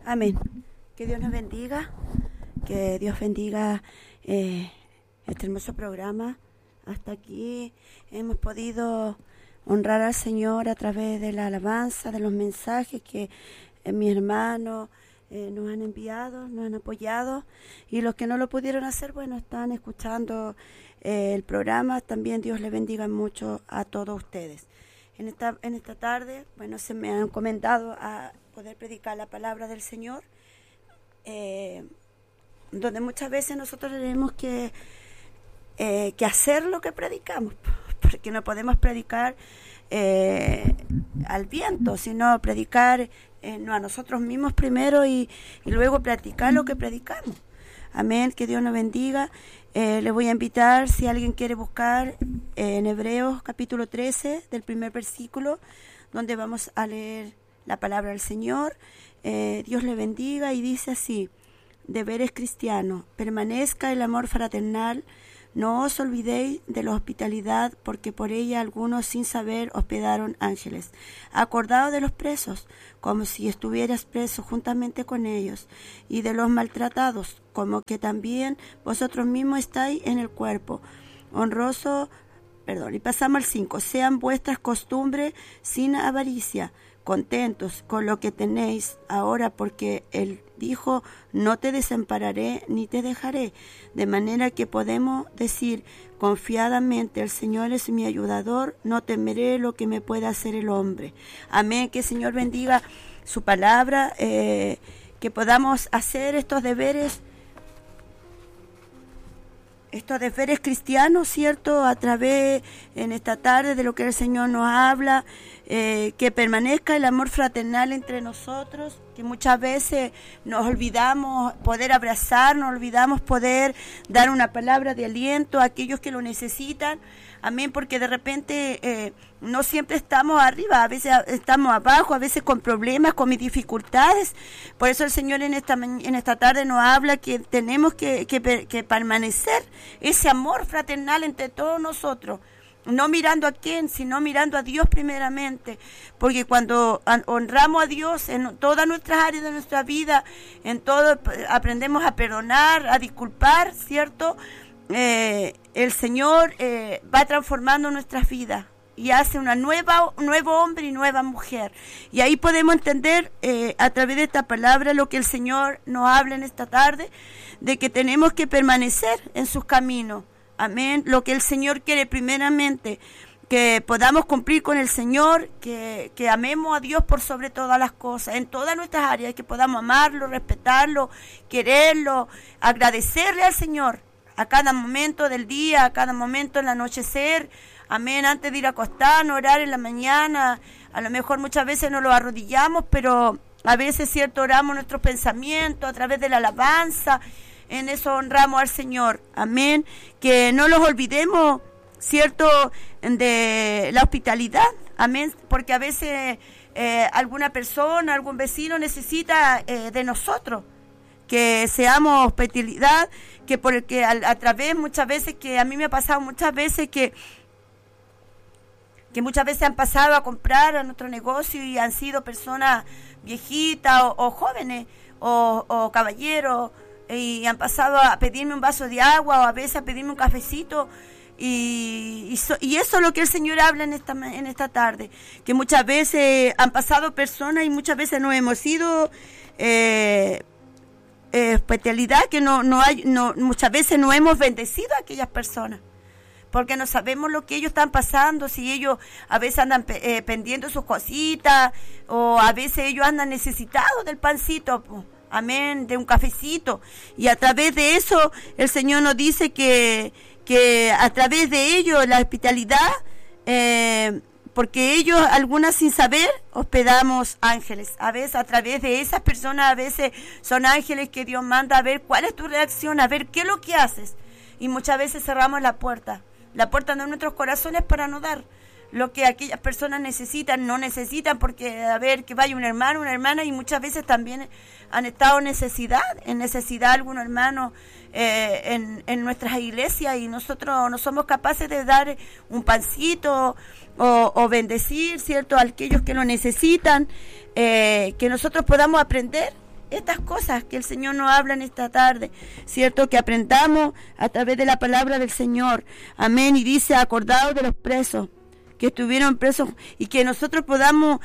Amén. Que Dios nos bendiga, que Dios bendiga este hermoso programa. Hasta aquí hemos podido honrar al Señor a través de la alabanza, de los mensajes que mis hermanos nos han enviado, nos han apoyado, y los que no lo pudieron hacer, bueno, están escuchando el programa. También Dios les bendiga mucho a todos ustedes. En esta tarde, bueno, se me ha encomendado a poder predicar la palabra del Señor, donde muchas veces nosotros tenemos que hacer lo que predicamos, porque no podemos predicar al viento, sino predicar no a nosotros mismos primero y luego practicar lo que predicamos. Amén, que Dios nos bendiga. Les voy a invitar, si alguien quiere buscar en Hebreos capítulo 13 del primer versículo, donde vamos a leer la palabra del Señor. Dios le bendiga, y dice así: deberes cristianos, permanezca el amor fraternal, no os olvidéis de la hospitalidad, porque por ella algunos sin saber hospedaron ángeles. Acordaos de los presos, como si estuvieras preso juntamente con ellos, y de los maltratados, como que también vosotros mismos estáis en el cuerpo. Y pasamos al 5. Sean vuestras costumbres sin avaricia, contentos con lo que tenéis ahora, porque Él dijo: no te desampararé ni te dejaré. De manera que podemos decir confiadamente: el Señor es mi ayudador, no temeré lo que me pueda hacer el hombre. Amén. Que el Señor bendiga su palabra, que podamos hacer estos deberes cristianos, ¿cierto? A través, en esta tarde, de lo que el Señor nos habla, que permanezca el amor fraternal entre nosotros, que muchas veces nos olvidamos poder abrazar, nos olvidamos poder dar una palabra de aliento a aquellos que lo necesitan. Amén, porque de repente no siempre estamos arriba, a veces estamos abajo, a veces con problemas, con mis dificultades. Por eso el Señor en esta tarde nos habla que tenemos que permanecer ese amor fraternal entre todos nosotros. No mirando a quién, sino mirando a Dios primeramente. Porque cuando honramos a Dios en todas nuestras áreas de nuestra vida, en todo aprendemos a perdonar, a disculpar, ¿cierto? El Señor va transformando nuestras vidas y hace nuevo hombre y nueva mujer. Y ahí podemos entender a través de esta palabra lo que el Señor nos habla en esta tarde, de que tenemos que permanecer en sus caminos. Amén. Lo que el Señor quiere primeramente, que podamos cumplir con el Señor, que amemos a Dios por sobre todas las cosas, en todas nuestras áreas, que podamos amarlo, respetarlo, quererlo, agradecerle al Señor a cada momento del día, a cada momento del anochecer. Amén. Antes de ir a acostarnos, orar en la mañana. A lo mejor muchas veces nos lo arrodillamos, pero a veces, cierto, oramos nuestros pensamientos a través de la alabanza. En eso honramos al Señor. Amén. Que no los olvidemos, cierto, de la hospitalidad. Amén. Porque a veces alguna persona, algún vecino necesita de nosotros. Que seamos hospitalidad, que porque a través muchas veces, que a mí me ha pasado muchas veces que muchas veces han pasado a comprar a nuestro negocio y han sido personas viejitas o jóvenes o caballeros, y han pasado a pedirme un vaso de agua o a veces a pedirme un cafecito, y eso es lo que el Señor habla en esta tarde, que muchas veces han pasado personas y muchas veces no hemos sido hospitalidad, que muchas veces no hemos bendecido a aquellas personas, porque no sabemos lo que ellos están pasando, si ellos a veces andan pendiendo sus cositas, o a veces ellos andan necesitados del pancito, amén, de un cafecito. Y a través de eso el Señor nos dice que a través de ellos la hospitalidad, porque ellos, algunas sin saber, hospedamos ángeles. A veces a través de esas personas, a veces son ángeles que Dios manda a ver cuál es tu reacción, a ver qué es lo que haces. Y muchas veces cerramos la puerta de nuestros corazones para no dar lo que aquellas personas no necesitan, porque a ver, que vaya un hermano, una hermana, y muchas veces también han estado en necesidad algunos hermanos en nuestras iglesias, y nosotros no somos capaces de dar un pancito o bendecir, ¿cierto?, a aquellos que lo necesitan, que nosotros podamos aprender estas cosas que el Señor nos habla en esta tarde, ¿cierto? Que aprendamos a través de la palabra del Señor. Amén. Y dice, acordaos de los presos que estuvieron presos, y que nosotros podamos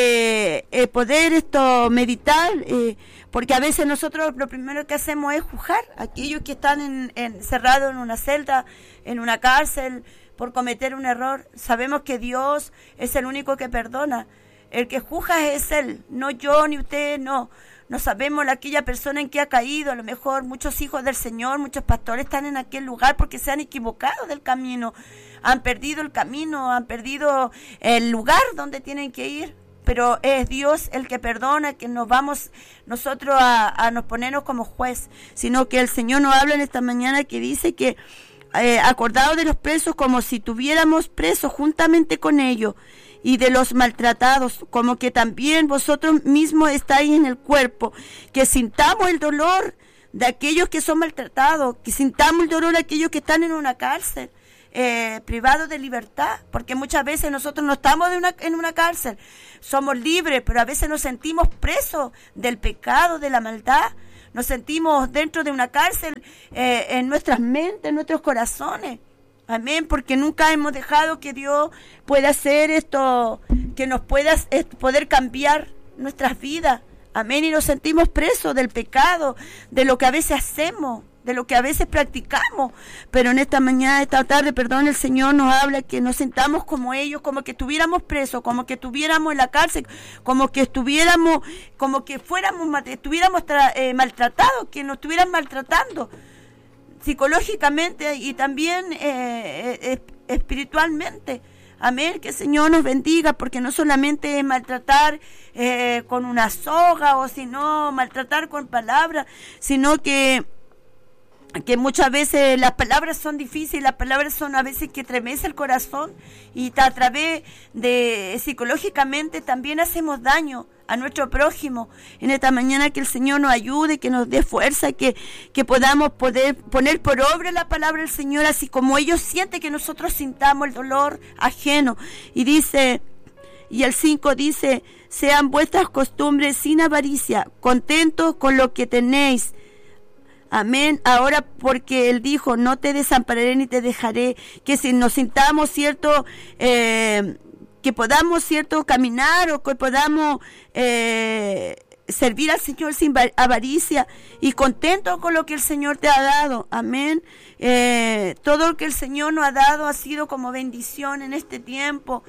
poder meditar, porque a veces nosotros lo primero que hacemos es juzgar a aquellos que están encerrados en una celda, en una cárcel, por cometer un error. Sabemos que Dios es el único que perdona. El que juzga es Él, no yo ni usted, no. No sabemos aquella persona en que ha caído. A lo mejor muchos hijos del Señor, muchos pastores están en aquel lugar porque se han equivocado del camino. Han perdido el camino, han perdido el lugar donde tienen que ir. Pero es Dios el que perdona, que nos vamos nosotros a nos ponernos como juez. Sino que el Señor nos habla en esta mañana que dice que acordaos de los presos como si tuviéramos presos juntamente con ellos, y de los maltratados, como que también vosotros mismos estáis en el cuerpo, que sintamos el dolor de aquellos que son maltratados, que sintamos el dolor de aquellos que están en una cárcel, privados de libertad, porque muchas veces nosotros no estamos en una cárcel, somos libres, pero a veces nos sentimos presos del pecado, de la maldad, nos sentimos dentro de una cárcel en nuestras mentes, en nuestros corazones. Amén, porque nunca hemos dejado que Dios pueda hacer esto, que nos pueda poder cambiar nuestras vidas. Amén, y nos sentimos presos del pecado, de lo que a veces hacemos, de lo que a veces practicamos. Pero en esta mañana, esta tarde, el Señor nos habla que nos sentamos como ellos, como que estuviéramos presos, como que estuviéramos en la cárcel, como que estuviéramos, como que estuviéramos maltratados, que nos estuvieran maltratando psicológicamente y también espiritualmente. Amén, que el Señor nos bendiga, porque no solamente es maltratar con una soga, o sino maltratar con palabras, sino que muchas veces las palabras son difíciles, las palabras son a veces que estremece el corazón, y a través de psicológicamente también hacemos daño a nuestro prójimo. En esta mañana que el Señor nos ayude, que nos dé fuerza, que podamos poder poner por obra la palabra del Señor, así como ellos sienten, que nosotros sintamos el dolor ajeno. Y dice, y el 5 dice, sean vuestras costumbres sin avaricia, contentos con lo que tenéis. Amén. Ahora, porque Él dijo, no te desampararé ni te dejaré, que si nos sintamos, ¿cierto?, que podamos, ¿cierto?, caminar, o que podamos servir al Señor sin avaricia, y contento con lo que el Señor te ha dado. Amén. Todo lo que el Señor nos ha dado ha sido como bendición en este tiempo.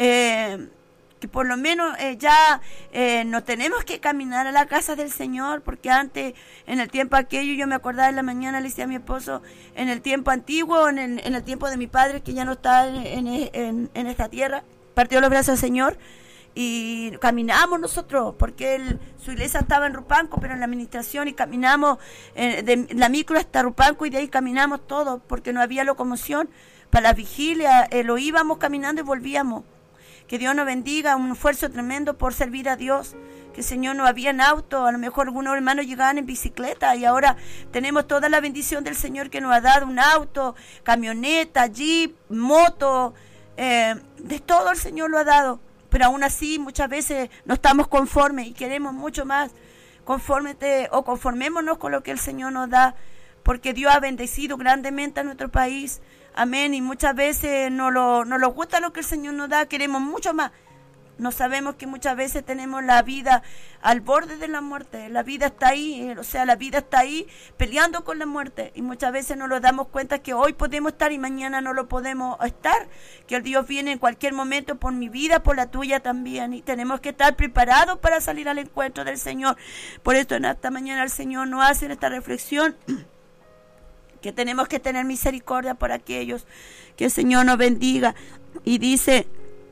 Que por lo menos ya no tenemos que caminar a la casa del Señor, porque antes, en el tiempo aquello, yo me acordaba en la mañana, le decía a mi esposo, en el tiempo antiguo, en el tiempo de mi padre, que ya no está en esta tierra, partió los brazos al Señor, y caminamos nosotros, porque su iglesia estaba en Rupanco, pero en la administración, y caminamos de la micro hasta Rupanco, y de ahí caminamos todos, porque no había locomoción. Para la vigilia lo íbamos caminando y volvíamos. Que Dios nos bendiga, un esfuerzo tremendo por servir a Dios. Que el Señor no había en auto, a lo mejor algunos hermanos llegaban en bicicleta, y ahora tenemos toda la bendición del Señor que nos ha dado, un auto, camioneta, jeep, moto, de todo el Señor lo ha dado. Pero aún así muchas veces no estamos conformes y queremos mucho más. Conformémonos con lo que el Señor nos da, porque Dios ha bendecido grandemente a nuestro país. Amén. Y muchas veces no nos gusta lo que el Señor nos da, queremos mucho más. No sabemos que muchas veces tenemos la vida al borde de la muerte. La vida está ahí, la vida está ahí peleando con la muerte. Y muchas veces no nos damos cuenta que hoy podemos estar y mañana no lo podemos estar. Que el Dios viene en cualquier momento por mi vida, por la tuya también. Y tenemos que estar preparados para salir al encuentro del Señor. Por esto en esta mañana el Señor nos hace esta reflexión, que tenemos que tener misericordia por aquellos. Que el Señor nos bendiga. Y dice,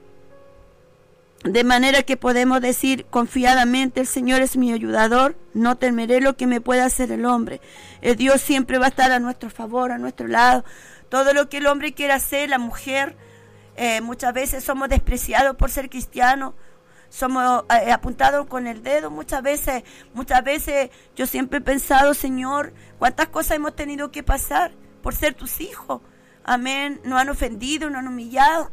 de manera que podemos decir confiadamente, el Señor es mi ayudador, no temeré lo que me pueda hacer el hombre. El Dios siempre va a estar a nuestro favor, a nuestro lado. Todo lo que el hombre quiera hacer, la mujer, muchas veces somos despreciados por ser cristianos, somos apuntados con el dedo. Muchas veces yo siempre he pensado, Señor, cuántas cosas hemos tenido que pasar por ser tus hijos. Amén. Nos han ofendido, nos han humillado,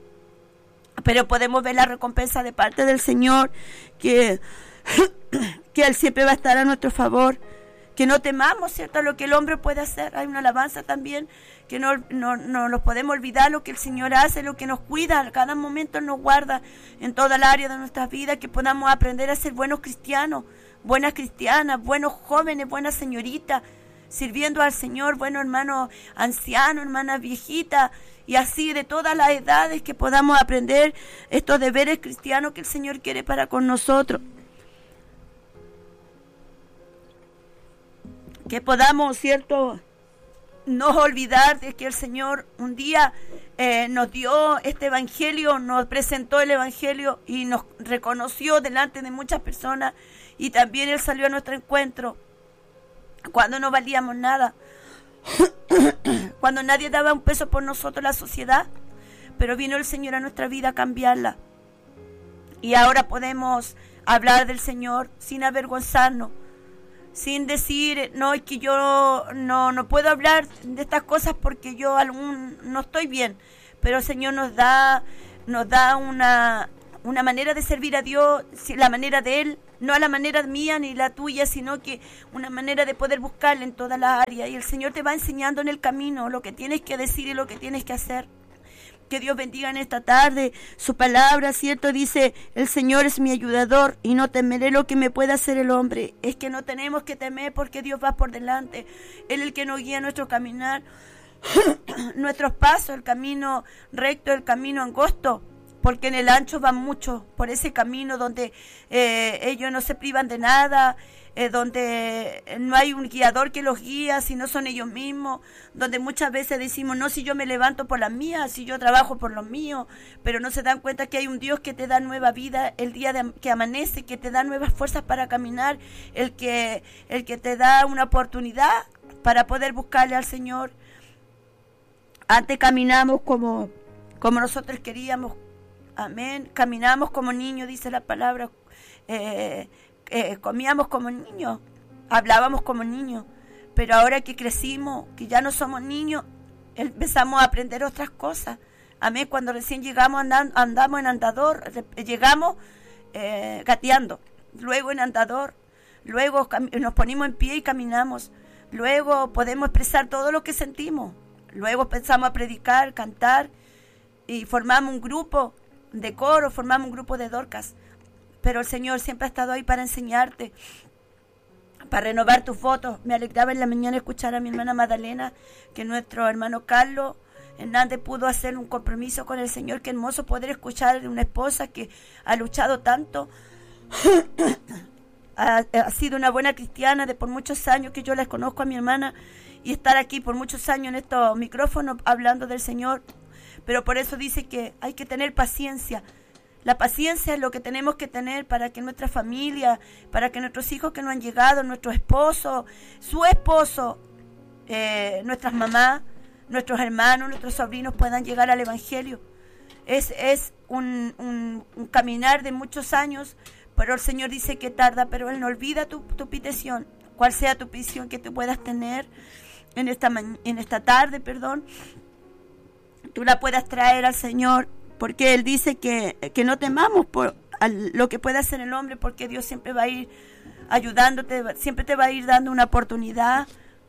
pero podemos ver la recompensa de parte del Señor, que que Él siempre va a estar a nuestro favor, que no temamos, ¿cierto?, a lo que el hombre puede hacer. Hay una alabanza también, que no nos podemos olvidar lo que el Señor hace, lo que nos cuida, a cada momento nos guarda en toda el área de nuestras vidas, que podamos aprender a ser buenos cristianos, buenas cristianas, buenos jóvenes, buenas señoritas, sirviendo al Señor, buenos hermanos ancianos, hermanas viejitas, y así de todas las edades, que podamos aprender estos deberes cristianos que el Señor quiere para con nosotros. Que podamos, ¿cierto?, no olvidar de que el Señor un día nos dio este evangelio, nos presentó el evangelio y nos reconoció delante de muchas personas, y también Él salió a nuestro encuentro cuando no valíamos nada, cuando nadie daba un peso por nosotros, la sociedad, pero vino el Señor a nuestra vida a cambiarla, y ahora podemos hablar del Señor sin avergonzarnos, sin decir, no, es que yo no puedo hablar de estas cosas porque yo no estoy bien, pero el Señor nos da una manera de servir a Dios, la manera de Él, no a la manera mía ni la tuya, sino que una manera de poder buscarle en todas las áreas, y el Señor te va enseñando en el camino lo que tienes que decir y lo que tienes que hacer. Que Dios bendiga en esta tarde su palabra, ¿cierto? Dice, el Señor es mi ayudador y no temeré lo que me pueda hacer el hombre. Es que no tenemos que temer porque Dios va por delante. Él es el que nos guía nuestro caminar, nuestros pasos, el camino recto, el camino angosto, porque en el ancho van muchos por ese camino donde ellos no se privan de nada, donde no hay un guiador que los guía, sino son ellos mismos, donde muchas veces decimos, no, si yo me levanto por las mías, si yo trabajo por los míos, pero no se dan cuenta que hay un Dios que te da nueva vida el día que amanece, que te da nuevas fuerzas para caminar, el que te da una oportunidad para poder buscarle al Señor. Antes caminamos como nosotros queríamos, amén, caminamos como niños, dice la palabra, comíamos como niños, hablábamos como niños, pero ahora que crecimos, que ya no somos niños, empezamos a aprender otras cosas. Amén, cuando recién llegamos andamos en andador, llegamos gateando, luego en andador, luego nos ponemos en pie y caminamos, luego podemos expresar todo lo que sentimos, luego empezamos a predicar, cantar, y formamos un grupo de coro, formamos un grupo de Dorcas. Pero el Señor siempre ha estado ahí para enseñarte, para renovar tus votos. Me alegraba en la mañana escuchar a mi hermana Magdalena que nuestro hermano Carlos Hernández pudo hacer un compromiso con el Señor. Qué hermoso poder escuchar de una esposa que ha luchado tanto, ha sido una buena cristiana de por muchos años que yo la conozco a mi hermana, y estar aquí por muchos años en estos micrófonos hablando del Señor. Pero por eso dice que hay que tener paciencia. La paciencia es lo que tenemos que tener para que nuestra familia, para que nuestros hijos que no han llegado, nuestros esposos, su esposo, nuestras mamás, nuestros hermanos, nuestros sobrinos puedan llegar al Evangelio. Es un caminar de muchos años, pero el Señor dice que tarda, pero Él no olvida tu petición. Cual sea tu petición que tú puedas tener en esta tarde, tú la puedas traer al Señor, porque Él dice que no temamos por lo que pueda hacer el hombre, porque Dios siempre va a ir ayudándote, siempre te va a ir dando una oportunidad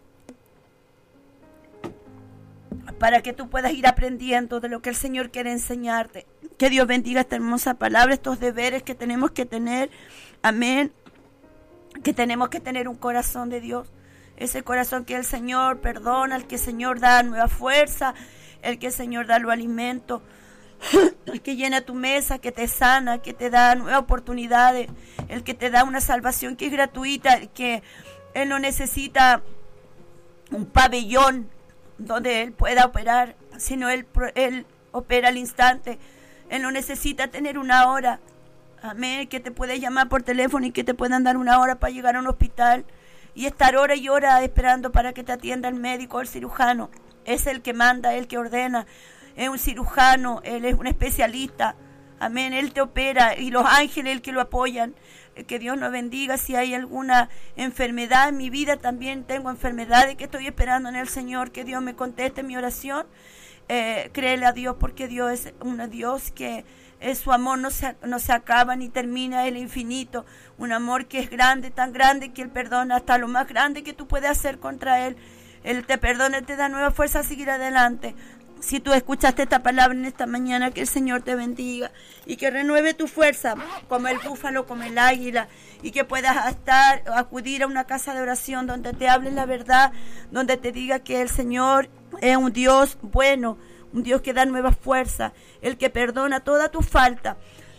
para que tú puedas ir aprendiendo de lo que el Señor quiere enseñarte. Que Dios bendiga esta hermosa palabra, estos deberes que tenemos que tener, amén, que tenemos que tener un corazón de Dios, ese corazón que el Señor perdona, el que el Señor da nueva fuerza, el que el Señor da los alimentos, el que llena tu mesa, que te sana, que te da nuevas oportunidades, el que te da una salvación que es gratuita, el que Él no necesita un pabellón donde Él pueda operar, sino Él opera al instante. Él no necesita tener una hora, amén, que te puede llamar por teléfono y que te puedan dar una hora para llegar a un hospital y estar hora y hora esperando para que te atienda el médico o el cirujano. Es el que manda, el que ordena. Es un cirujano, Él es un especialista. Amén, Él te opera y los ángeles el que lo apoyan. Que Dios nos bendiga. Si hay alguna enfermedad en mi vida, también tengo enfermedades que estoy esperando en el Señor, que Dios me conteste mi oración. créele a Dios, porque Dios es un Dios que su amor no se acaba ni termina, el infinito. Un amor que es grande, tan grande que Él perdona hasta lo más grande que tú puedes hacer contra Él. Él te perdona, Él te da nueva fuerza a seguir adelante. Si tú escuchaste esta palabra en esta mañana, que el Señor te bendiga y que renueve tu fuerza como el búfalo, como el águila, y que puedas acudir a una casa de oración donde te hable la verdad, donde te diga que el Señor es un Dios bueno, un Dios que da nueva fuerza, el que perdona toda tu falta,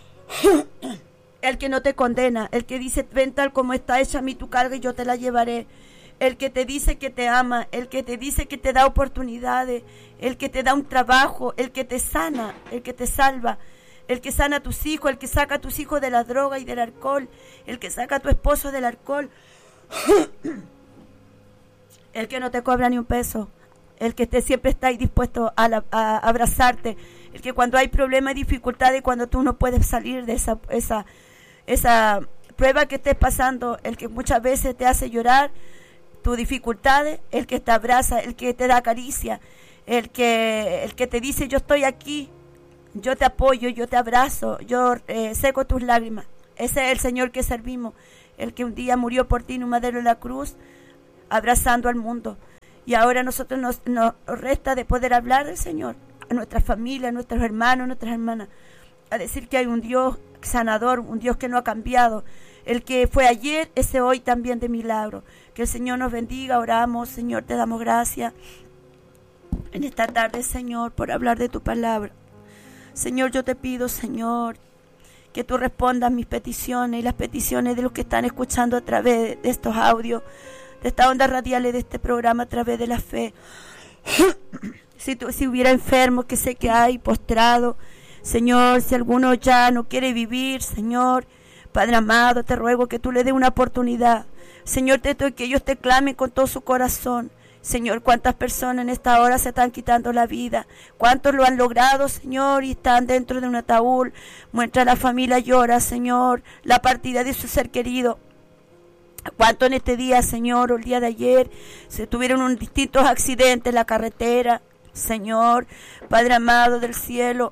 el que no te condena, el que dice: ven tal como está, echa a mí tu carga y yo te la llevaré. El que te dice que te ama, el que te dice que te da oportunidades, el que te da un trabajo, el que te sana, el que te salva, el que sana a tus hijos, el que saca a tus hijos de la droga y del alcohol, el que saca a tu esposo del alcohol, el que no te cobra ni un peso, el que siempre está ahí dispuesto a abrazarte, el que cuando hay problemas y dificultades, cuando tú no puedes salir de esa prueba que estés pasando, el que muchas veces te hace llorar tus dificultades, el que te abraza, el que te da caricia, el que te dice: yo estoy aquí, yo te apoyo, yo te abrazo, yo seco tus lágrimas. Ese es el Señor que servimos, el que un día murió por ti en un madero en la cruz, abrazando al mundo. Y ahora a nosotros nos resta de poder hablar del Señor a nuestra familia, a nuestros hermanos, a nuestras hermanas, a decir que hay un Dios sanador, un Dios que no ha cambiado. El que fue ayer, ese hoy también de milagro. Que el Señor nos bendiga, oramos. Señor, te damos gracias en esta tarde, Señor, por hablar de tu palabra. Señor, yo te pido, Señor, que tú respondas mis peticiones y las peticiones de los que están escuchando a través de estos audios, de estas ondas radiales, de este programa, a través de la fe. Si hubiera enfermos, que sé que hay, postrado, Señor, si alguno ya no quiere vivir, Señor, Padre amado, te ruego que tú le des una oportunidad. Señor, que ellos te clamen con todo su corazón. Señor, cuántas personas en esta hora se están quitando la vida. Cuántos lo han logrado, Señor, y están dentro de un ataúd. Mientras la familia llora, Señor, la partida de su ser querido. Cuánto en este día, Señor, o el día de ayer, se tuvieron distintos accidentes en la carretera. Señor, Padre amado del cielo,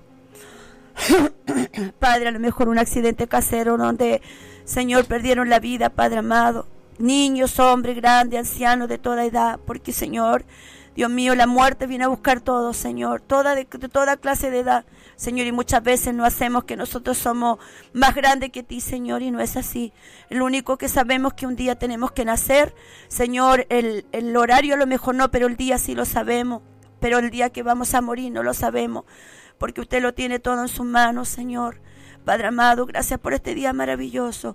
Padre, a lo mejor un accidente casero donde, Señor, perdieron la vida, Padre amado. Niños, hombres, grandes, ancianos de toda edad, porque, Señor, Dios mío, la muerte viene a buscar todo, Señor, de toda clase de edad, Señor, y muchas veces no hacemos que nosotros somos más grandes que ti, Señor, y no es así. Lo único que sabemos que un día tenemos que nacer, Señor, el horario a lo mejor no, pero el día sí lo sabemos, pero el día que vamos a morir no lo sabemos, porque usted lo tiene todo en sus manos, Señor. Padre amado, gracias por este día maravilloso,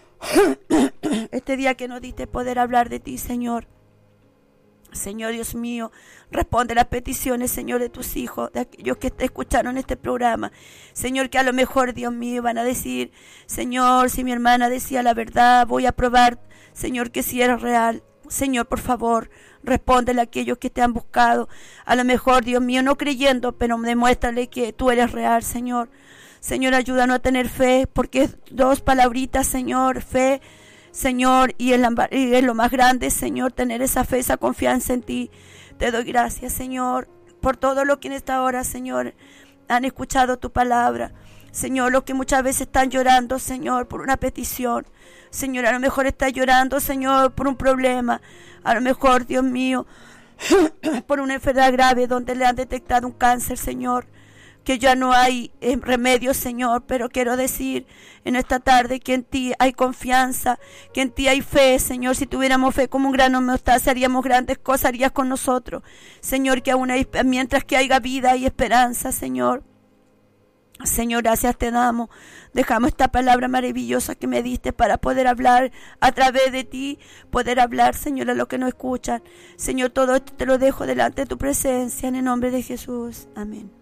este día que nos diste poder hablar de ti, Señor. Señor Dios mío, responde las peticiones, Señor, de tus hijos, de aquellos que te escucharon este programa. Señor, que a lo mejor, Dios mío, van a decir: Señor, si mi hermana decía la verdad, voy a probar, Señor, que si eres real. Señor, por favor, respóndele a aquellos que te han buscado. A lo mejor, Dios mío, no creyendo, pero demuéstrale que tú eres real, Señor. Señor, ayúdanos a tener fe, porque es 2 palabritas, Señor, fe, Señor, y es lo más grande, Señor, tener esa fe, esa confianza en ti. Te doy gracias, Señor, por todo lo que en esta hora, Señor, han escuchado tu palabra. Señor, los que muchas veces están llorando, Señor, por una petición. Señor, a lo mejor está llorando, Señor, por un problema. A lo mejor, Dios mío, por una enfermedad grave donde le han detectado un cáncer, Señor, que ya no hay remedio, Señor, pero quiero decir en esta tarde que en ti hay confianza, que en ti hay fe, Señor. Si tuviéramos fe como un grano de mostaza, haríamos grandes cosas, harías con nosotros, Señor, que aún hay, mientras que haya vida y esperanza, Señor. Señor, gracias te damos. Dejamos esta palabra maravillosa que me diste para poder hablar a través de ti, poder hablar, Señor, a los que no escuchan. Señor, todo esto te lo dejo delante de tu presencia, en el nombre de Jesús. Amén.